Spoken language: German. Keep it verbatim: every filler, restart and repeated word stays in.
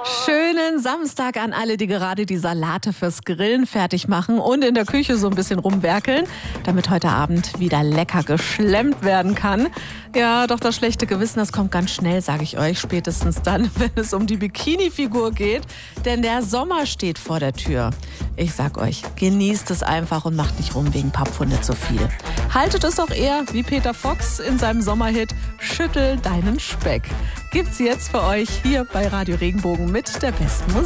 Schönen Samstag an alle, die gerade die Salate fürs Grillen fertig machen und in der Küche so ein bisschen rumwerkeln, damit heute Abend wieder lecker geschlemmt werden kann. Ja, doch das schlechte Gewissen, das kommt ganz schnell, sage ich euch, spätestens dann, wenn es um die Bikini-Figur geht, denn der Sommer steht vor der Tür. Ich sag euch, genießt es einfach und macht nicht rum wegen paar Pfunde zu viel. Haltet es doch eher wie Peter Fox in seinem Sommerhit Schüttel deinen Speck. Gibt's jetzt für euch hier bei Radio Regenbogen mit der besten Musik.